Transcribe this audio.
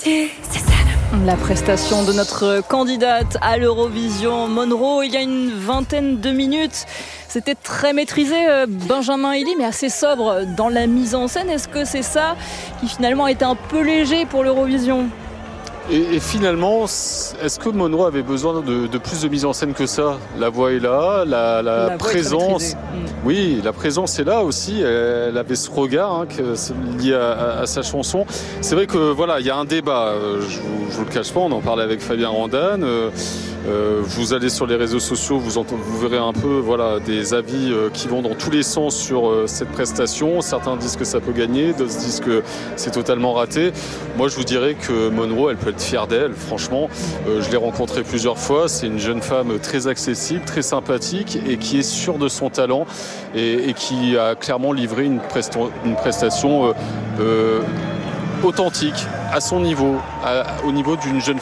La prestation de notre candidate à l'Eurovision, Monroe, il y a une vingtaine de minutes. C'était très maîtrisé, Benjamin Ealy, mais assez sobre dans la mise en scène. Est-ce que c'est ça qui finalement était un peu léger pour l'Eurovision ? Et finalement, est-ce que Monroe avait besoin de plus de mise en scène que ça ? La voix est là, la présence. Oui, la présence est là aussi. Elle avait ce regard lié à sa chanson. C'est vrai que voilà, il y a un débat. Je vous le cache pas, on en parlait avec Fabien Randane. Vous allez sur les réseaux sociaux, vous verrez un peu des avis qui vont dans tous les sens sur cette prestation. Certains disent que ça peut gagner, d'autres disent que c'est totalement raté. Moi, je vous dirais que Monroe, elle peut être fière d'elle, franchement. Je l'ai rencontrée plusieurs fois. C'est une jeune femme très accessible, très sympathique et qui est sûre de son talent et qui a clairement livré une prestation authentique, à son niveau, au niveau d'une jeune